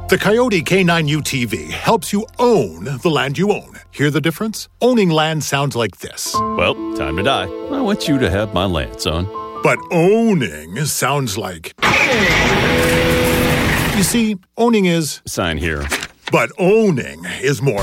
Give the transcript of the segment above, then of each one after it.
The Coyote K9 UTV helps you own the land you own. Hear the difference? Owning land sounds like this. Well, time to die. I want you to have my land, son. But owning sounds like... You see, owning is... Sign here. But owning is more...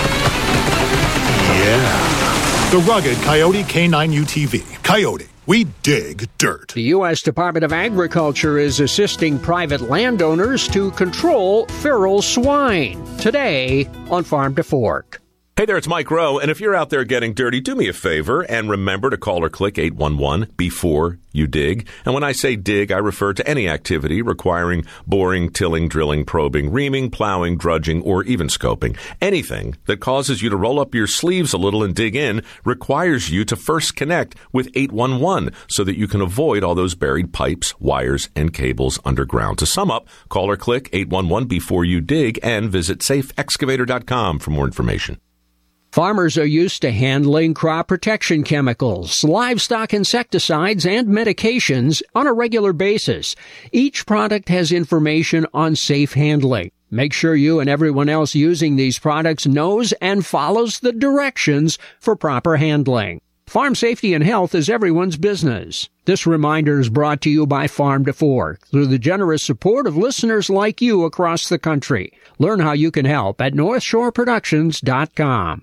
Yeah. The rugged Coyote K9 UTV. Coyote. We dig dirt. The U.S. Department of Agriculture is assisting private landowners to control feral swine. Today on Farm to Fork. Hey there, it's Mike Rowe, and if you're out there getting dirty, do me a favor and remember to call or click 811 before you dig. And when I say dig, I refer to any activity requiring boring, tilling, drilling, probing, reaming, plowing, drudging, or even scoping. Anything that causes you to roll up your sleeves a little and dig in requires you to first connect with 811 so that you can avoid all those buried pipes, wires, and cables underground. To sum up, call or click 811 before you dig and visit safeexcavator.com for more information. Farmers are used to handling crop protection chemicals, livestock insecticides, and medications on a regular basis. Each product has information on safe handling. Make sure you and everyone else using these products knows and follows the directions for proper handling. Farm safety and health is everyone's business. This reminder is brought to you by Farm to Fork through the generous support of listeners like you across the country. Learn how you can help at NorthshoreProductions.com.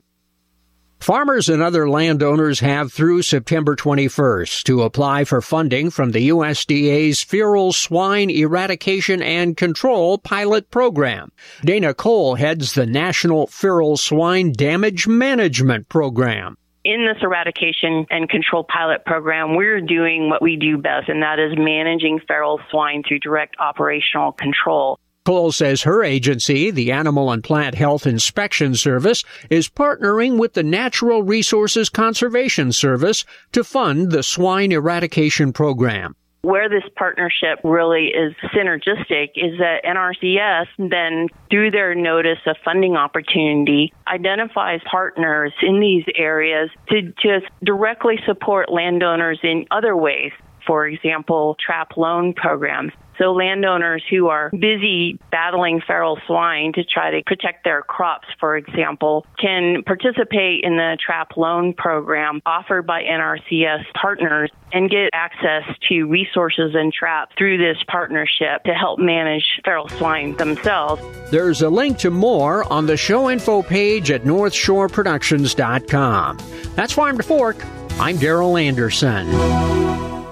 Farmers and other landowners have through September 21st to apply for funding from the USDA's Feral Swine Eradication and Control Pilot Program. Dana Cole heads the National Feral Swine Damage Management Program. In this eradication and control pilot program, we're doing what we do best, and that is managing feral swine through direct operational control. Cole says her agency, the Animal and Plant Health Inspection Service, is partnering with the Natural Resources Conservation Service to fund the swine eradication program. Where this partnership really is synergistic is that NRCS then, through their notice of funding opportunity, identifies partners in these areas to just directly support landowners in other ways. For example, trap loan programs. So landowners who are busy battling feral swine to try to protect their crops, for example, can participate in the trap loan program offered by NRCS partners and get access to resources and traps through this partnership to help manage feral swine themselves. There's a link to more on the show info page at NorthshoreProductions.com. That's Farm to Fork. I'm Darrell Anderson.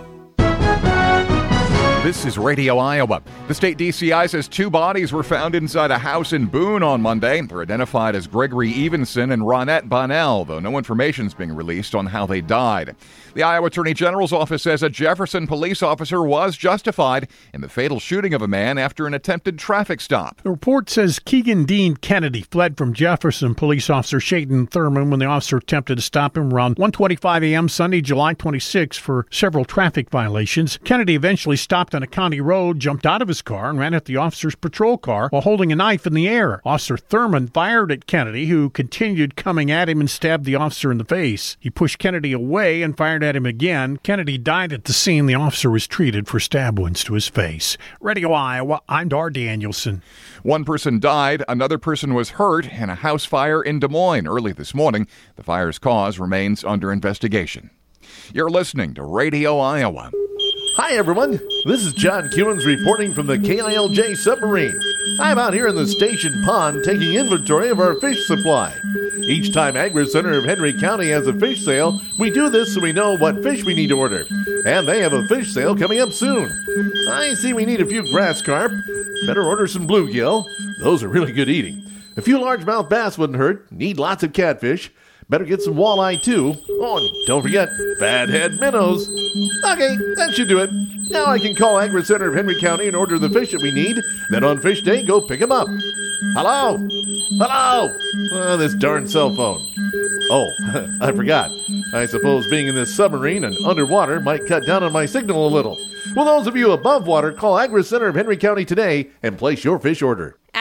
This is Radio Iowa. The state DCI says 2 bodies were found inside a house in Boone on Monday. They're identified as Gregory Evenson and Ronette Bonnell, though no information is being released on how they died. The Iowa Attorney General's office says a Jefferson police officer was justified in the fatal shooting of a man after an attempted traffic stop. The report says Keegan Dean Kennedy fled from Jefferson police officer Shaden Thurman when the officer attempted to stop him around 1:25 a.m. Sunday, July 26 for several traffic violations. Kennedy eventually stopped on a county road, jumped out of his car, and ran at the officer's patrol car while holding a knife in the air. Officer Thurman fired at Kennedy, who continued coming at him and stabbed the officer in the face. He pushed Kennedy away and fired at him again. Kennedy died at the scene. The officer was treated for stab wounds to his face. Radio Iowa, I'm Dar Danielson. One person died, another person was hurt in a house fire in Des Moines early this morning. The fire's cause remains under investigation. You're listening to Radio Iowa. Hi, everyone. This is John Cummins reporting from the KILJ submarine. I'm out here in the station pond taking inventory of our fish supply. Each time Agri-Center of Henry County has a fish sale, we do this so we know what fish we need to order. And they have a fish sale coming up soon. I see we need a few grass carp. Better order some bluegill. Those are really good eating. A few largemouth bass wouldn't hurt. Need lots of catfish. Better get some walleye, too. Oh, and don't forget fathead minnows. Okay, that should do it. Now I can call Agri-Center of Henry County and order the fish that we need. Then on fish day, go pick them up. Hello? Hello? This darn cell phone. Oh, I forgot. I suppose being in this submarine and underwater might cut down on my signal a little. Well, those of you above water, call Agri-Center of Henry County today and place your fish order.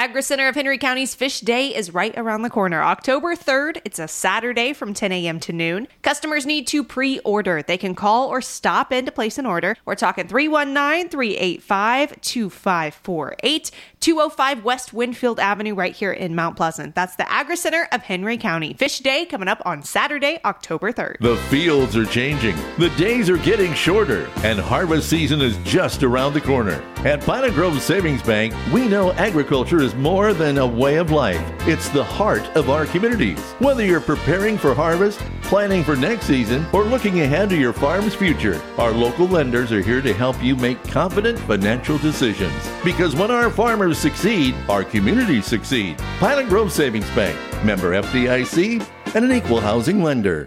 Agri Center of Henry County's Fish Day is right around the corner. October 3rd, it's a Saturday from 10 a.m. to noon. Customers need to pre-order. They can call or stop in to place an order. We're talking 319-385-2548, 205 West Winfield Avenue right here in Mount Pleasant. That's the Agri Center of Henry County. Fish Day coming up on Saturday, October 3rd. The fields are changing, the days are getting shorter, and harvest season is just around the corner. At Pine Grove Savings Bank, we know agriculture is more than a way of life. It's the heart of our communities. Whether you're preparing for harvest, planning for next season, or looking ahead to your farm's future, our local lenders are here to help you make confident financial decisions. Because when our farmers succeed, our communities succeed. Pine Grove Savings Bank, member FDIC, and an equal housing lender.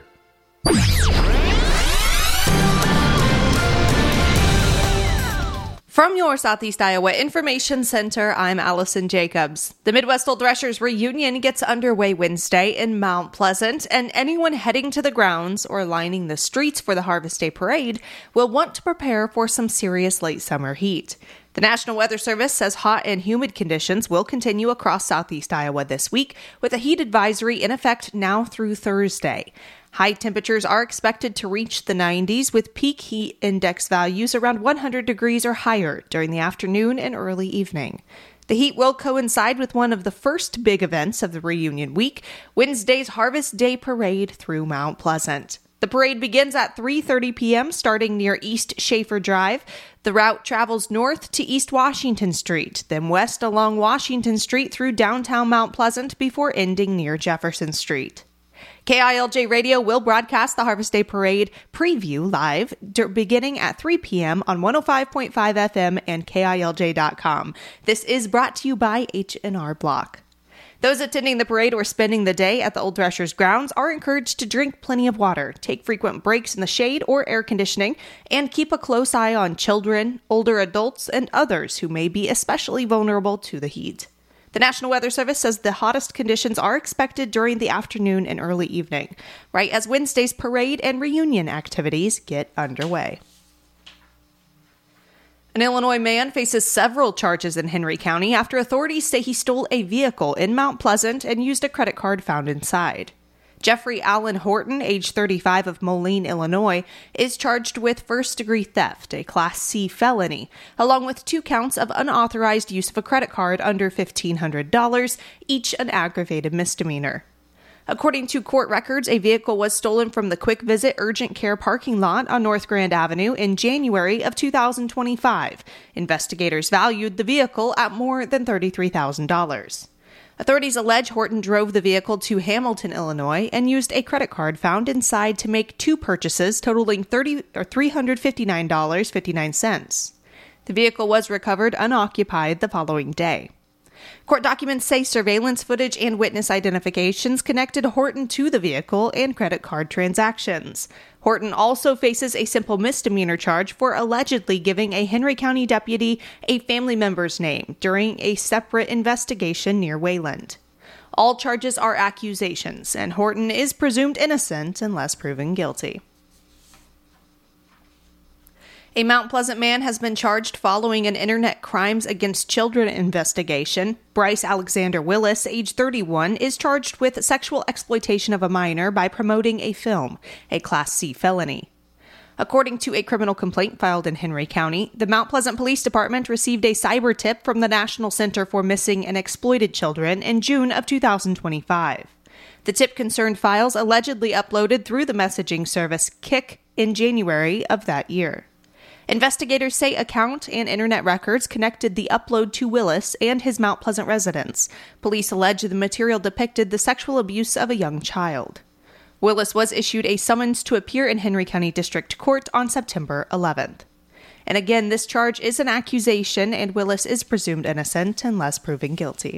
From your Southeast Iowa Information Center, I'm Allison Jacobs. The Midwest Old Threshers reunion gets underway Wednesday in Mount Pleasant, and anyone heading to the grounds or lining the streets for the Harvest Day Parade will want to prepare for some serious late summer heat. The National Weather Service says hot and humid conditions will continue across Southeast Iowa this week, with a heat advisory in effect now through Thursday. High temperatures are expected to reach the 90s, with peak heat index values around 100 degrees or higher during the afternoon and early evening. The heat will coincide with one of the first big events of the reunion week, Wednesday's Harvest Day Parade through Mount Pleasant. The parade begins at 3:30 p.m. starting near East Schaefer Drive. The route travels north to East Washington Street, then west along Washington Street through downtown Mount Pleasant before ending near Jefferson Street. KILJ Radio will broadcast the Harvest Day Parade preview live beginning at 3 p.m. on 105.5 FM and KILJ.com. This is brought to you by H&R Block. Those attending the parade or spending the day at the Old Threshers grounds are encouraged to drink plenty of water, take frequent breaks in the shade or air conditioning, and keep a close eye on children, older adults, and others who may be especially vulnerable to the heat. The National Weather Service says the hottest conditions are expected during the afternoon and early evening, right as Wednesday's parade and reunion activities get underway. An Illinois man faces several charges in Henry County after authorities say he stole a vehicle in Mount Pleasant and used a credit card found inside. Jeffrey Allen Horton, age 35 of Moline, Illinois, is charged with first-degree theft, a Class C felony, along with 2 counts of unauthorized use of a credit card under $1,500, each an aggravated misdemeanor. According to court records, a vehicle was stolen from the Quick Visit Urgent Care parking lot on North Grand Avenue in January of 2025. Investigators valued the vehicle at more than $33,000. Authorities allege Horton drove the vehicle to Hamilton, Illinois, and used a credit card found inside to make 2 purchases totaling $359.59. The vehicle was recovered unoccupied the following day. Court documents say surveillance footage and witness identifications connected Horton to the vehicle and credit card transactions. Horton also faces a simple misdemeanor charge for allegedly giving a Henry County deputy a family member's name during a separate investigation near Wayland. All charges are accusations, and Horton is presumed innocent unless proven guilty. A Mount Pleasant man has been charged following an internet crimes against children investigation. Bryce Alexander Willis, age 31, is charged with sexual exploitation of a minor by promoting a film, a Class C felony. According to a criminal complaint filed in Henry County, the Mount Pleasant Police Department received a cyber tip from the National Center for Missing and Exploited Children in June of 2025. The tip concerned files allegedly uploaded through the messaging service Kik in January of that year. Investigators say account and internet records connected the upload to Willis and his Mount Pleasant residence. Police allege the material depicted the sexual abuse of a young child. Willis was issued a summons to appear in Henry County District Court on September 11th. And again, this charge is an accusation, and Willis is presumed innocent unless proven guilty.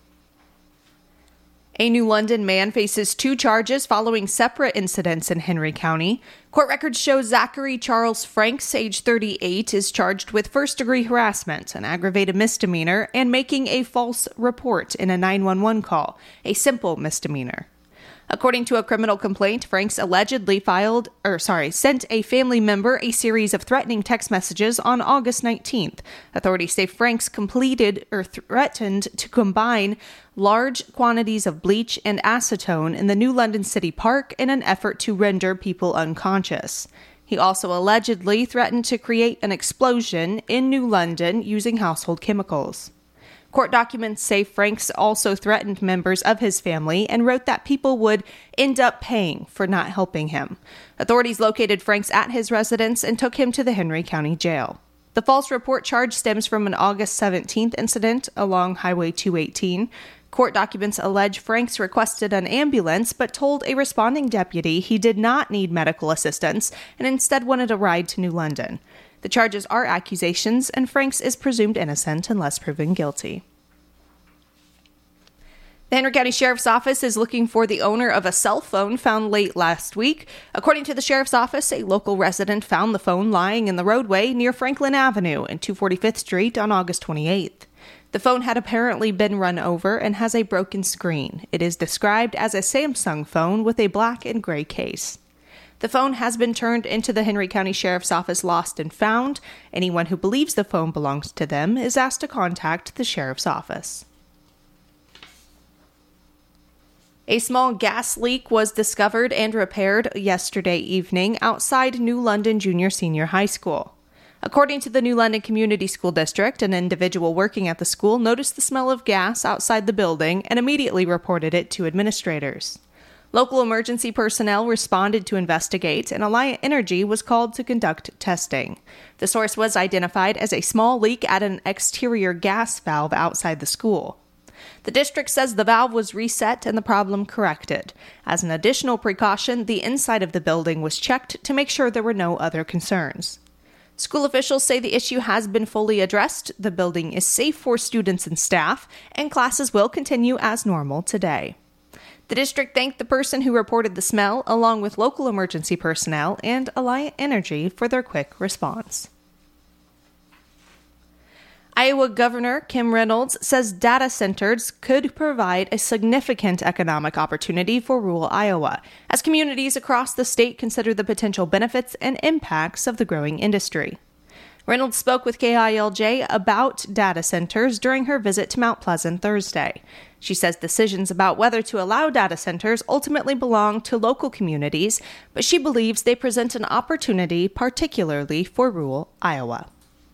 A New London man faces 2 charges following separate incidents in Henry County. Court records show Zachary Charles Franks, age 38, is charged with first-degree harassment, an aggravated misdemeanor, and making a false report in a 911 call, a simple misdemeanor. According to a criminal complaint, Franks allegedly sent a family member a series of threatening text messages on August 19th. Authorities say Franks threatened to combine large quantities of bleach and acetone in the New London City Park in an effort to render people unconscious. He also allegedly threatened to create an explosion in New London using household chemicals. Court documents say Franks also threatened members of his family and wrote that people would end up paying for not helping him. Authorities located Franks at his residence and took him to the Henry County Jail. The false report charge stems from an August 17th incident along Highway 218. Court documents allege Franks requested an ambulance but told a responding deputy he did not need medical assistance and instead wanted a ride to New London. The charges are accusations, and Franks is presumed innocent unless proven guilty. The Henry County Sheriff's Office is looking for the owner of a cell phone found late last week. According to the Sheriff's Office, a local resident found the phone lying in the roadway near Franklin Avenue and 245th Street on August 28th. The phone had apparently been run over and has a broken screen. It is described as a Samsung phone with a black and gray case. The phone has been turned into the Henry County Sheriff's Office Lost and Found. Anyone who believes the phone belongs to them is asked to contact the Sheriff's Office. A small gas leak was discovered and repaired yesterday evening outside New London Junior-Senior High School. According to the New London Community School District, an individual working at the school noticed the smell of gas outside the building and immediately reported it to administrators. Local emergency personnel responded to investigate, and Alliant Energy was called to conduct testing. The source was identified as a small leak at an exterior gas valve outside the school. The district says the valve was reset and the problem corrected. As an additional precaution, the inside of the building was checked to make sure there were no other concerns. School officials say the issue has been fully addressed, the building is safe for students and staff, and classes will continue as normal today. The district thanked the person who reported the smell, along with local emergency personnel and Alliant Energy for their quick response. Iowa Governor Kim Reynolds says data centers could provide a significant economic opportunity for rural Iowa, as communities across the state consider the potential benefits and impacts of the growing industry. Reynolds spoke with KILJ about data centers during her visit to Mount Pleasant Thursday. She says decisions about whether to allow data centers ultimately belong to local communities, but she believes they present an opportunity particularly for rural Iowa.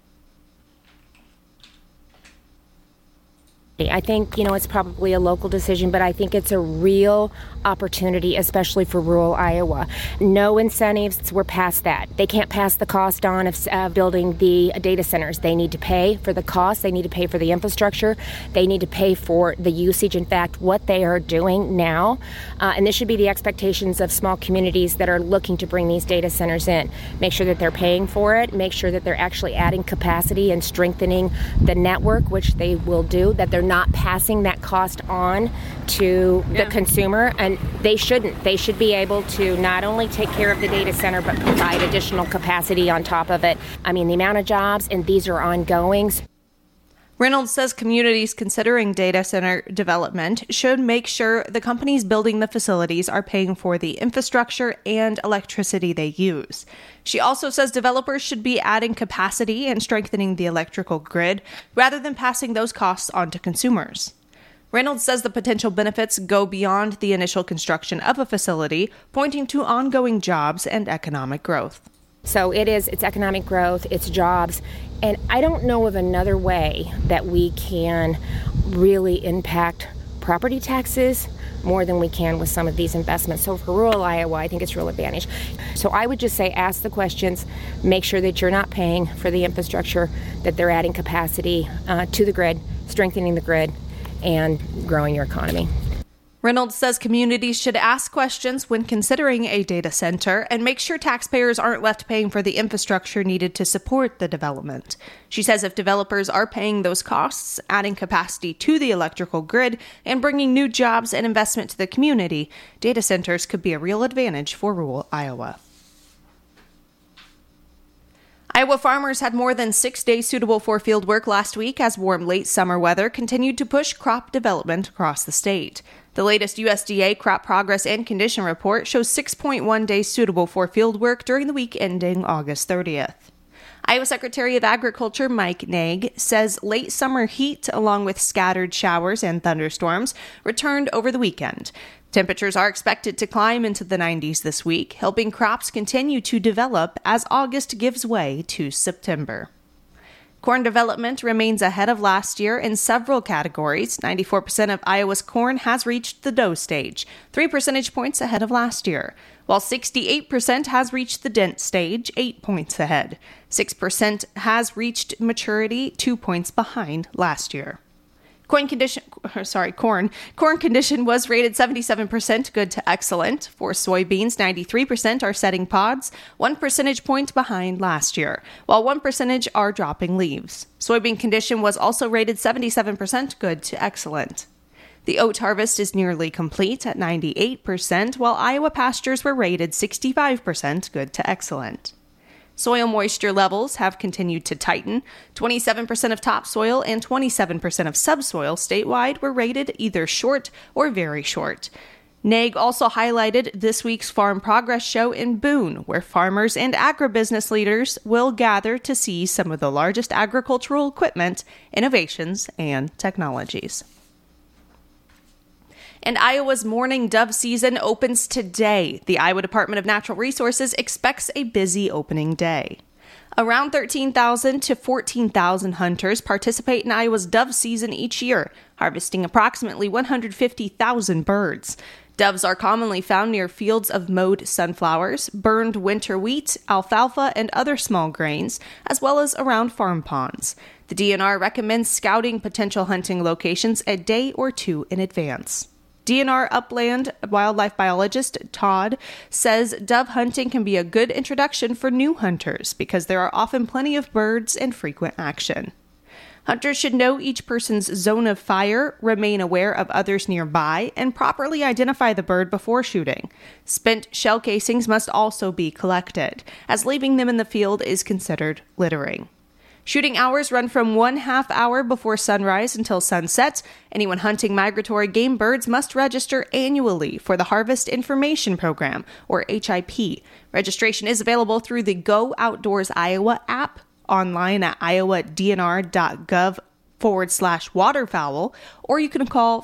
I think, it's probably a local decision, but I think it's a real opportunity, especially for rural Iowa. No incentives, we're past that. They can't pass the cost on of building the data centers. They need to pay for the cost, they need to pay for the infrastructure, they need to pay for the usage. In fact, what they are doing now, and this should be the expectations of small communities that are looking to bring these data centers in. Make sure that they're paying for it, make sure that they're actually adding capacity and strengthening the network, which they will do, that they're not passing that cost on to the consumer, and they shouldn't. They should be able to not only take care of the data center, but provide additional capacity on top of it. I mean, the amount of jobs, and these are ongoing. Reynolds says communities considering data center development should make sure the companies building the facilities are paying for the infrastructure and electricity they use. She also says developers should be adding capacity and strengthening the electrical grid rather than passing those costs on to consumers. Reynolds says the potential benefits go beyond the initial construction of a facility, pointing to ongoing jobs and economic growth. So it's economic growth, it's jobs, and I don't know of another way that we can really impact property taxes more than we can with some of these investments. So for rural Iowa, I think it's a real advantage. So I would just say ask the questions, make sure that you're not paying for the infrastructure, that they're adding capacity to the grid, strengthening the grid, and growing your economy. Reynolds says communities should ask questions when considering a data center and make sure taxpayers aren't left paying for the infrastructure needed to support the development. She says if developers are paying those costs, adding capacity to the electrical grid, and bringing new jobs and investment to the community, data centers could be a real advantage for rural Iowa. Iowa farmers had more than 6 days suitable for field work last week as warm late summer weather continued to push crop development across the state. The latest USDA crop progress and condition report shows 6.1 days suitable for field work during the week ending August 30th. Iowa Secretary of Agriculture Mike Naig says late summer heat, along with scattered showers and thunderstorms, returned over the weekend. Temperatures are expected to climb into the 90s this week, helping crops continue to develop as August gives way to September. Corn development remains ahead of last year in several categories. 94% of Iowa's corn has reached the dough stage, 3 percentage points ahead of last year, while 68% has reached the dent stage, 8 points ahead. 6% has reached maturity, 2 points behind last year. Corn condition was rated 77% good to excellent. For soybeans, 93% are setting pods, 1 percentage point behind last year, while 1% are dropping leaves. Soybean condition was also rated 77% good to excellent. The oat harvest is nearly complete at 98%, while Iowa pastures were rated 65% good to excellent. Soil moisture levels have continued to tighten. 27% of topsoil and 27% of subsoil statewide were rated either short or very short. Naig also highlighted this week's Farm Progress Show in Boone, where farmers and agribusiness leaders will gather to see some of the largest agricultural equipment, innovations, and technologies. And Iowa's mourning dove season opens today. The Iowa Department of Natural Resources expects a busy opening day. Around 13,000 to 14,000 hunters participate in Iowa's dove season each year, harvesting approximately 150,000 birds. Doves are commonly found near fields of mowed sunflowers, burned winter wheat, alfalfa, and other small grains, as well as around farm ponds. The DNR recommends scouting potential hunting locations a day or two in advance. DNR upland wildlife biologist Todd says dove hunting can be a good introduction for new hunters because there are often plenty of birds and frequent action. Hunters should know each person's zone of fire, remain aware of others nearby, and properly identify the bird before shooting. Spent shell casings must also be collected, as leaving them in the field is considered littering. Shooting hours run from 1/2 hour before sunrise until sunset. Anyone hunting migratory game birds must register annually for the Harvest Information Program, or HIP. Registration is available through the Go Outdoors Iowa app, online at iowa.dnr.gov/waterfowl, or you can call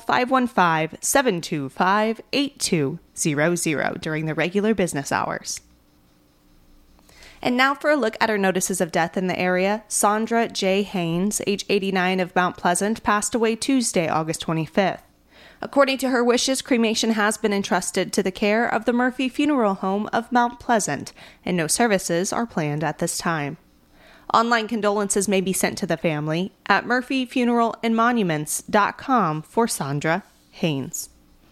515-725-8200 during the regular business hours. And now for a look at our notices of death in the area. Sandra J. Haynes, age 89 of Mount Pleasant, passed away Tuesday, August 25th. According to her wishes, cremation has been entrusted to the care of the Murphy Funeral Home of Mount Pleasant, and no services are planned at this time. Online condolences may be sent to the family at murphyfuneralandmonuments.com for Sandra Haynes.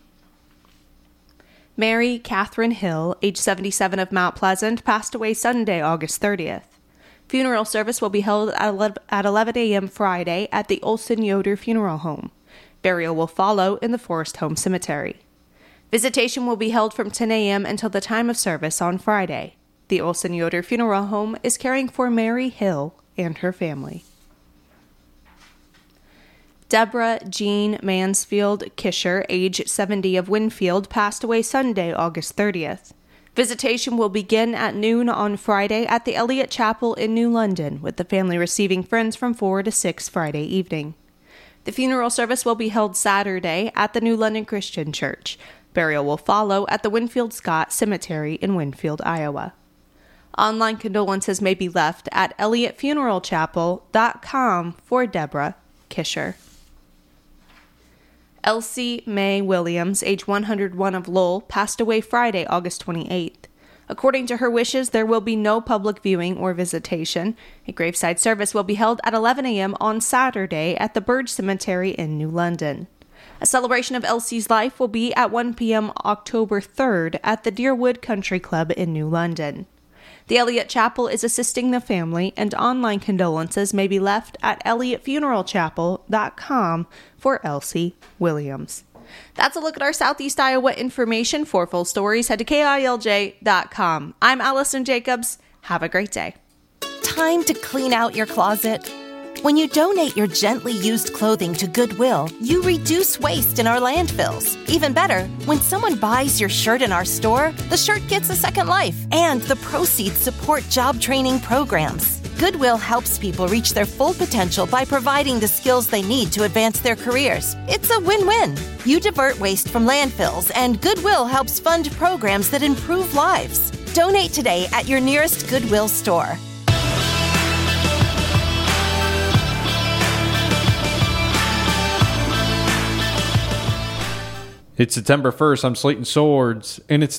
Mary Catherine Hill, age 77 of Mount Pleasant, passed away Sunday, August 30th. Funeral service will be held at 11 a.m. Friday at the Olson Yoder Funeral Home. Burial will follow in the Forest Home Cemetery. Visitation will be held from 10 a.m. until the time of service on Friday. The Olson Yoder Funeral Home is caring for Mary Hill and her family. Deborah Jean Mansfield Kisher, age 70 of Winfield, passed away Sunday, August 30th. Visitation will begin at noon on Friday at the Elliott Chapel in New London, with the family receiving friends from 4 to 6 Friday evening. The funeral service will be held Saturday at the New London Christian Church. Burial will follow at the Winfield Scott Cemetery in Winfield, Iowa. Online condolences may be left at elliottfuneralchapel.com for Deborah Kisher. Elsie Mae Williams, age 101 of Lowell, passed away Friday, August 28th. According to her wishes, there will be no public viewing or visitation. A graveside service will be held at 11 a.m. on Saturday at the Burge Cemetery in New London. A celebration of Elsie's life will be at 1 p.m. October 3rd at the Deerwood Country Club in New London. The Elliott Chapel is assisting the family, and online condolences may be left at elliottfuneralchapel.com for Elsie Williams. That's a look at our Southeast Iowa information. For full stories, head to KILJ.com. I'm Allison Jacobs. Have a great day. Time to clean out your closet? When you donate your gently used clothing to Goodwill, you reduce waste in our landfills. Even better, when someone buys your shirt in our store, the shirt gets a second life, and the proceeds support job training programs. Goodwill helps people reach their full potential by providing the skills they need to advance their careers. It's a win-win. You divert waste from landfills, and Goodwill helps fund programs that improve lives. Donate today at your nearest Goodwill store. It's September 1st. I'm Slayton Swords, and it's